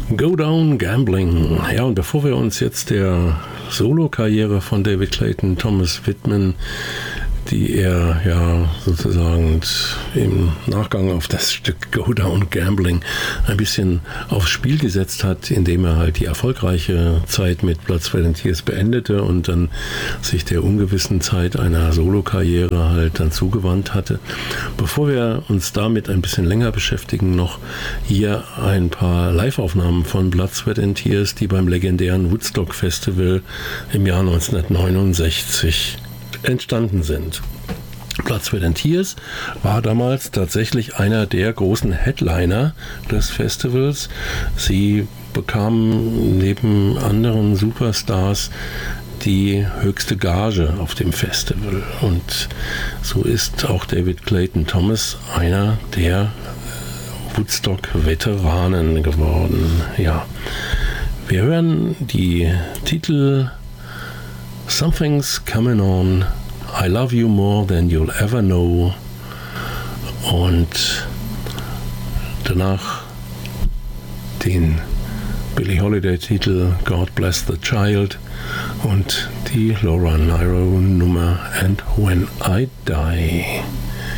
Go Down Gambling. Ja, und bevor wir uns jetzt der Solo-Karriere von David Clayton Thomas widmen, die er ja sozusagen im Nachgang auf das Stück Go Down Gambling ein bisschen aufs Spiel gesetzt hat, indem er halt die erfolgreiche Zeit mit Blood, Sweat and Tears beendete und dann sich der ungewissen Zeit einer Solo-Karriere halt dann zugewandt hatte. Bevor wir uns damit ein bisschen länger beschäftigen, noch hier ein paar Live-Aufnahmen von Blood, Sweat and Tears, die beim legendären Woodstock Festival im Jahr 1969 entstanden sind. Blood, Sweat and Tears war damals tatsächlich einer der großen Headliner des Festivals. Sie bekamen neben anderen Superstars die höchste Gage auf dem Festival. Und so ist auch David Clayton Thomas einer der Woodstock-Veteranen geworden. Ja, wir hören die Titel Something's Coming On, I Love You More Than You'll Ever Know und danach den Billie Holiday-Titel God Bless the Child und die Laura Nyro Nummer And When I Die.